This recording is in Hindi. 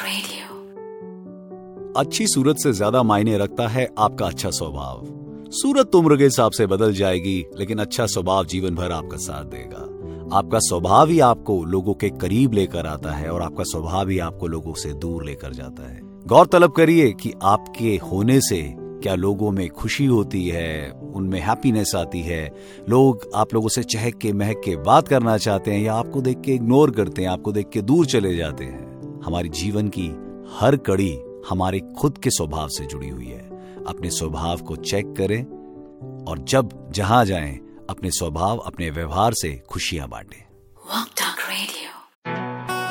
Radio. अच्छी सूरत से ज्यादा मायने रखता है आपका अच्छा स्वभाव। सूरत तो उम्र के हिसाब से बदल जाएगी, लेकिन अच्छा स्वभाव जीवन भर आपका साथ देगा। आपका स्वभाव ही आपको लोगों के करीब लेकर आता है और आपका स्वभाव ही आपको लोगों से दूर लेकर जाता है। गौर तलब करिए कि आपके होने से क्या लोगों में खुशी होती है, उनमें हैप्पीनेस आती है। लोग आप लोगों से चहक के महक के बात करना चाहते हैं या आपको देख के इग्नोर करते हैं, आपको देख के दूर चले जाते हैं। हमारी जीवन की हर कड़ी हमारे खुद के स्वभाव से जुड़ी हुई है। अपने स्वभाव को चेक करें और जब जहां जाएं अपने स्वभाव, अपने व्यवहार से खुशियां बांटें। Walk Talk Radio.